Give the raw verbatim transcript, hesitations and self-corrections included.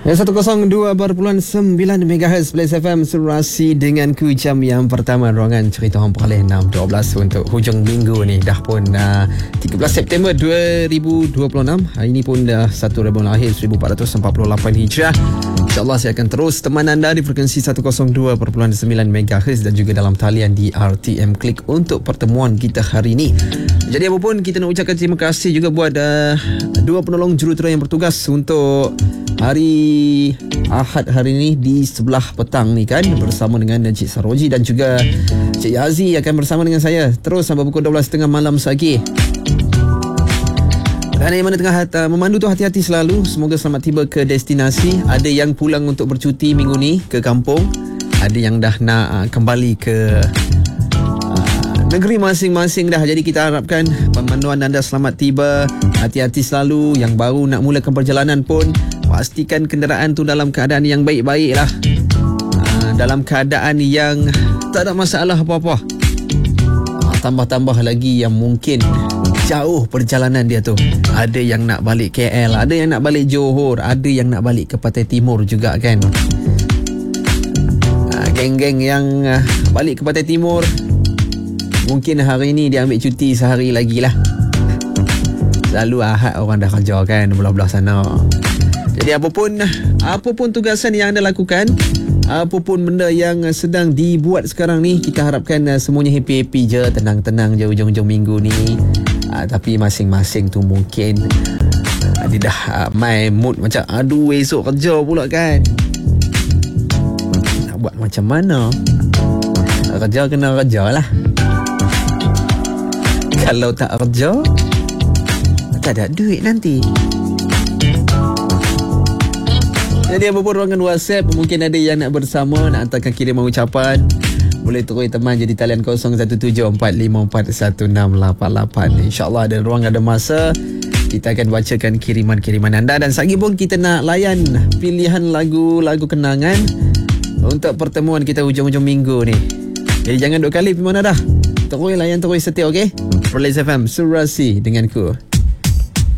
seratus dua perpuluhan sembilan megahertz Blaze F M Surasi dengan ku jam yang pertama ruangan cerita orang peralih enam dua belas untuk hujung minggu ni. Dah pun uh, tiga belas September dua ribu dua puluh enam. Hari ni pun dah satu Rabiul Akhir seribu empat ratus empat puluh lapan Hijrah. InsyaAllah saya akan terus teman anda di frekuensi seratus dua perpuluhan sembilan megahertz dan juga dalam talian di R T M Klik untuk pertemuan kita hari ini. Jadi apapun, kita nak ucapkan terima kasih juga buat uh, dua penolong jurutera yang bertugas untuk hari Ahad hari ini di sebelah petang ni kan, bersama dengan Encik Saroji dan juga Encik Yazi akan bersama dengan saya terus sampai pukul dua belas tiga puluh malam lagi. Dan yang mana tengah uh, memandu tu hati-hati selalu. Semoga selamat tiba ke destinasi. Ada yang pulang untuk bercuti minggu ni ke kampung, ada yang dah nak uh, kembali ke negeri masing-masing dah. Jadi kita harapkan pemanduan anda selamat tiba, hati-hati selalu. Yang baru nak mulakan perjalanan pun pastikan kenderaan tu dalam keadaan yang baik-baik lah, ha, dalam keadaan yang tak ada masalah apa-apa. ha, Tambah-tambah lagi yang mungkin jauh perjalanan dia tu. Ada yang nak balik K L, ada yang nak balik Johor, ada yang nak balik ke Pantai Timur juga kan. ha, Geng-geng yang uh, balik ke Pantai Timur, mungkin hari ni dia ambil cuti sehari lagi lah. Selalu Ahad orang dah kerja kan belah-belah sana. Jadi apapun apapun tugasan yang anda lakukan, apapun benda yang sedang dibuat sekarang ni, kita harapkan semuanya happy-happy je, tenang-tenang je hujung-hujung minggu ni. uh, Tapi masing-masing tu mungkin uh, dia dah uh, main mood macam aduh esok kerja pula kan. Nak buat macam mana? Kerja kena kerja lah. Kalau tak kerja, tak ada duit nanti. Jadi apapun ruangan WhatsApp, mungkin ada yang nak bersama, nak hantarkan kiriman ucapan, boleh terus teman jadi talian kosong satu tujuh empat lima empat satu enam lapan lapan. InsyaAllah ada ruang, ada masa, kita akan bacakan kiriman-kiriman anda. Dan lagi pun kita nak layan pilihan lagu-lagu kenangan untuk pertemuan kita hujung-hujung minggu ni. Jadi jangan dua kali pergi mana dah. Terus layan, terus setia, okey? Blaze F M Surasi dengan ku